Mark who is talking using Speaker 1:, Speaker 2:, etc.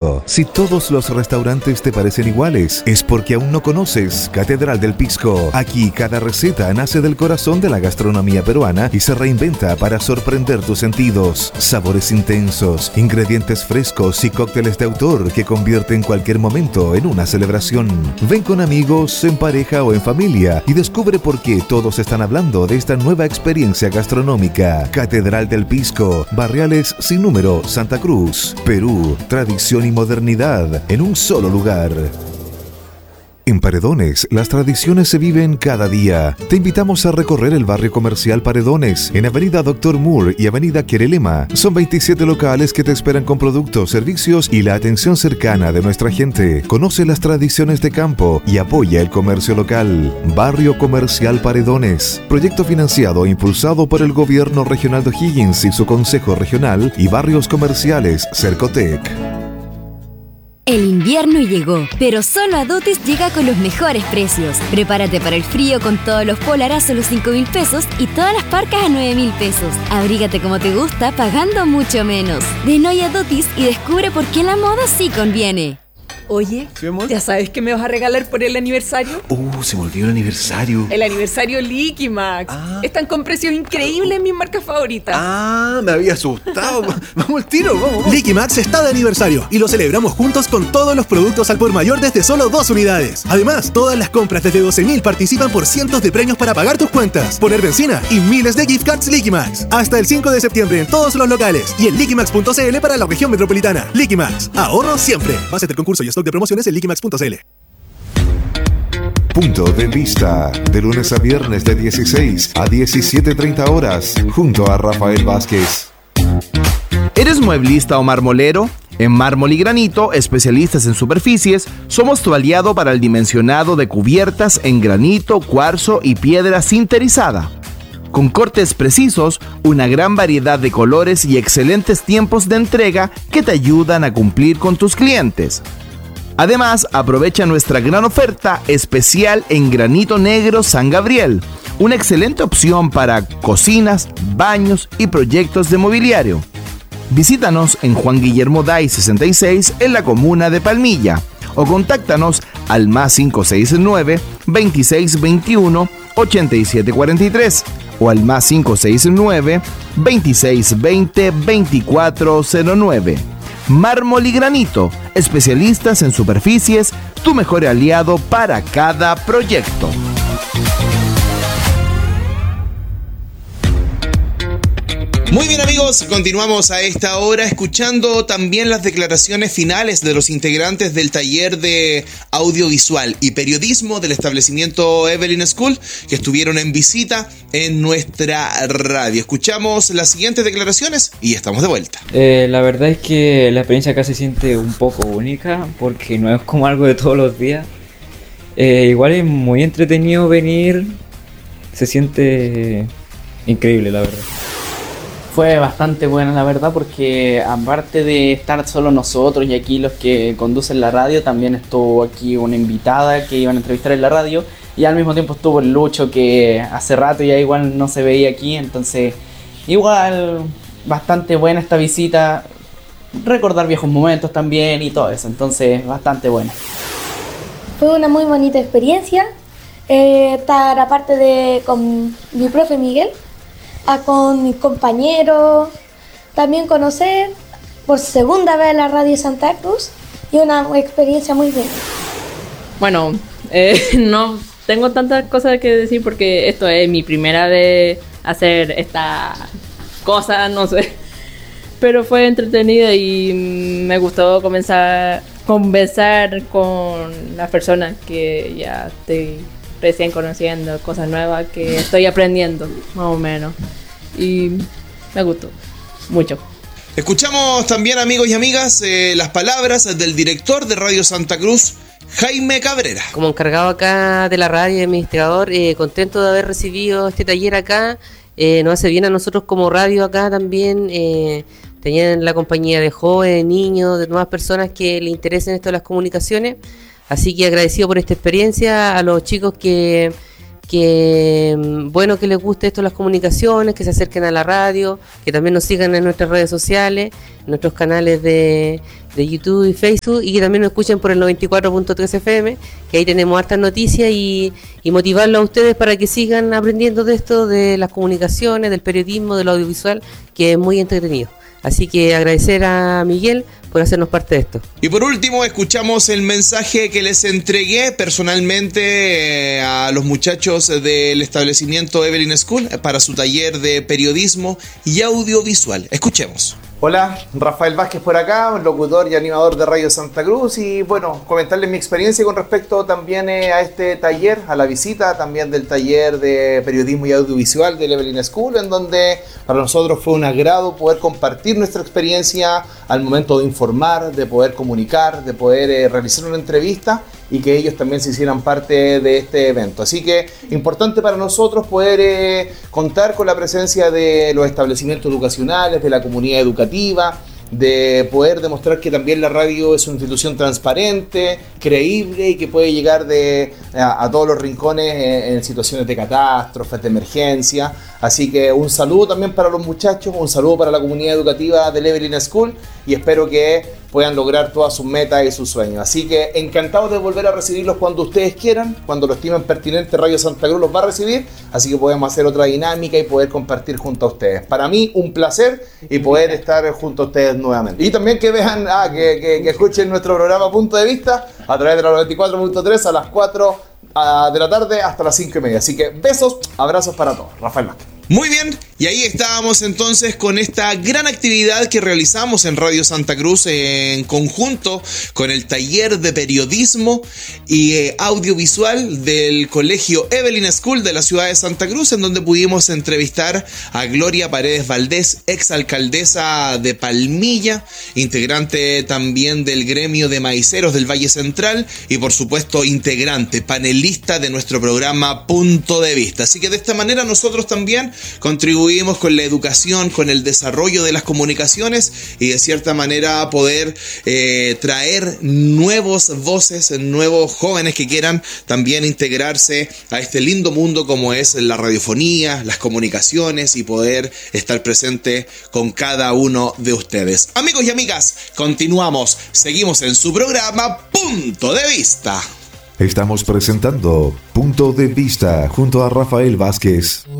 Speaker 1: Pisco. Si todos los restaurantes te parecen iguales, es porque aún no conoces Catedral del Pisco. Aquí cada receta nace del corazón de la gastronomía peruana y se reinventa para sorprender tus sentidos. Sabores intensos, ingredientes frescos y cócteles de autor que convierten cualquier momento en una celebración. Ven con amigos, en pareja o en familia y descubre por qué todos están hablando de esta nueva experiencia gastronómica. Catedral del Pisco, Barriales Sin Número, Santa Cruz, Perú. Tradición y modernidad en un solo lugar. En Paredones, las tradiciones se viven cada día. Te invitamos a recorrer el barrio comercial Paredones, en Avenida Dr. Moore y Avenida Querelema. Son 27 locales que te esperan con productos, servicios y la atención cercana de nuestra gente. Conoce las tradiciones de campo y apoya el comercio local. Barrio Comercial Paredones. Proyecto financiado e impulsado por el Gobierno Regional de O'Higgins y su Consejo Regional y Barrios Comerciales Cercotec.
Speaker 2: El invierno llegó, pero solo Adotis llega con los mejores precios. Prepárate para el frío con todos los Polar a solo 5.000 pesos y todas las parcas a 9.000 pesos. Abrígate como te gusta pagando mucho menos. Ven hoy a Adotis y descubre por qué la moda sí conviene.
Speaker 3: Oye, ¿sí, amor? ¿Ya sabes qué me vas a regalar por el aniversario?
Speaker 4: Se me olvidó el aniversario.
Speaker 3: El aniversario Liquimax. Están con precios increíbles en mis marcas favoritas.
Speaker 4: Me había asustado. Vamos al tiro, vamos.
Speaker 5: Liquimax está de aniversario y lo celebramos juntos con todos los productos al por mayor desde solo 2 unidades. Además, todas las compras desde 12.000 participan por cientos de premios para pagar tus cuentas, poner benzina y miles de gift cards Liquimax. Hasta el 5 de septiembre en todos los locales y en liquimax.cl para la región metropolitana. Liquimax, ahorro siempre. Base del concurso y stock de promociones en liquimax.cl.
Speaker 1: Punto de Vista, de lunes a viernes de 16 a 17:30 horas, junto a Rafael Vázquez.
Speaker 6: ¿Eres mueblista o marmolero? En Mármol y Granito, especialistas en superficies, somos tu aliado para el dimensionado de cubiertas en granito, cuarzo y piedra sinterizada. Con cortes precisos, una gran variedad de colores y excelentes tiempos de entrega que te ayudan a cumplir con tus clientes. Además, aprovecha nuestra gran oferta especial en granito negro San Gabriel, una excelente opción para cocinas, baños y proyectos de mobiliario. Visítanos en Juan Guillermo Day 66 en la comuna de Palmilla o contáctanos al +569 2621 8743 o al +569 2620 2409. Mármol y Granito, especialistas en superficies, tu mejor aliado para cada proyecto.
Speaker 7: Muy bien, amigos, continuamos a esta hora escuchando también las declaraciones finales de los integrantes del taller de audiovisual y periodismo del establecimiento Evelyn School que estuvieron en visita en nuestra radio. Escuchamos las siguientes declaraciones y estamos de vuelta.
Speaker 8: La verdad es que la experiencia acá se siente un poco única porque no es como algo de todos los días. Igual es muy entretenido venir, se siente increíble, la verdad.
Speaker 9: Fue bastante buena, la verdad, porque aparte de estar solo nosotros y aquí los que conducen la radio, también estuvo aquí una invitada que iban a entrevistar en la radio y al mismo tiempo estuvo el Lucho, que hace rato ya igual no se veía aquí, entonces igual bastante buena esta visita, recordar viejos momentos también y todo eso, entonces bastante buena.
Speaker 10: Fue una muy bonita experiencia, estar aparte con mi profe Miguel, con mis compañeros, también conocer por segunda vez la radio Santa Cruz y una experiencia muy buena.
Speaker 11: Bueno, no tengo tantas cosas que decir porque esto es mi primera vez hacer esta cosa, no sé, pero fue entretenida y me gustó conversar con las personas que ya estoy recién conociendo, cosas nuevas que estoy aprendiendo, más o menos. Y me gustó mucho.
Speaker 7: Escuchamos también, amigos y amigas, las palabras del director de Radio Santa Cruz, Jaime Cabrera.
Speaker 12: Como encargado acá de la radio y administrador, contento de haber recibido este taller acá. Nos hace bien a nosotros como radio acá también. Tenían la compañía de jóvenes, niños, de nuevas personas que le interesen esto de las comunicaciones. Así que agradecido por esta experiencia, a los chicos que les guste esto de las comunicaciones, que se acerquen a la radio, que también nos sigan en nuestras redes sociales, en nuestros canales de de YouTube y Facebook, y que también nos escuchen por el 94.3 FM, que ahí tenemos hartas noticias, y motivarlos a ustedes para que sigan aprendiendo de esto, de las comunicaciones, del periodismo, del audiovisual, que es muy entretenido. Así que agradecer a Miguel por hacernos parte de esto.
Speaker 7: Y por último, escuchamos el mensaje que les entregué personalmente a los muchachos del establecimiento Evelyn School para su taller de periodismo y audiovisual. Escuchemos.
Speaker 6: Hola, Rafael Vázquez por acá, locutor y animador de Radio Santa Cruz, y bueno, comentarles mi experiencia con respecto también a este taller, a la visita también del taller de periodismo y audiovisual del Evelyn School, en donde para nosotros fue un agrado poder compartir nuestra experiencia al momento de informar, de poder comunicar, de poder realizar una entrevista, y que ellos también se hicieran parte de este evento. Así que importante para nosotros poder contar con la presencia de los establecimientos educacionales, de la comunidad educativa, de poder demostrar que también la radio es una institución transparente, creíble y que puede llegar a todos los rincones en situaciones de catástrofes, de emergencia. Así que un saludo también para los muchachos, un saludo para la comunidad educativa del Evelyn School, y espero que puedan lograr todas sus metas y sus sueños. Así que encantados de volver a recibirlos cuando ustedes quieran, cuando lo estimen pertinente, Radio Santa Cruz los va a recibir, así que podemos hacer otra dinámica y poder compartir junto a ustedes. Para mí un placer y poder estar junto a ustedes nuevamente. Y también que vean, que escuchen nuestro programa Punto de Vista a través de la 94.3 a las 4 de la tarde hasta las 5:30. Así que besos, abrazos para todos. Rafael Vázquez.
Speaker 7: Muy bien, y ahí estábamos entonces con esta gran actividad que realizamos en Radio Santa Cruz en conjunto con el taller de periodismo y audiovisual del colegio Evelyn School de la ciudad de Santa Cruz, en donde pudimos entrevistar a Gloria Paredes Valdés, exalcaldesa de Palmilla, integrante también del gremio de maiceros del Valle Central y por supuesto integrante, panelista de nuestro programa Punto de Vista. Así que de esta manera nosotros también contribuimos con la educación, con el desarrollo de las comunicaciones y de cierta manera poder traer nuevos voces, nuevos jóvenes que quieran también integrarse a este lindo mundo como es la radiofonía, las comunicaciones y poder estar presente con cada uno de ustedes. Amigos y amigas, continuamos, seguimos en su programa Punto de Vista.
Speaker 1: Estamos presentando Punto de Vista junto a Rafael Vázquez.